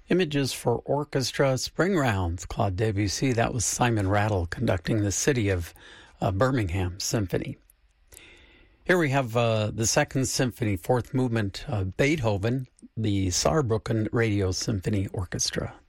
Images for Orchestra Spring Rounds, Claude Debussy. That was Simon Rattle conducting the City of Birmingham Symphony. Here we have the Second Symphony, Fourth Movement, Beethoven, the Saarbrücken Radio Symphony Orchestra.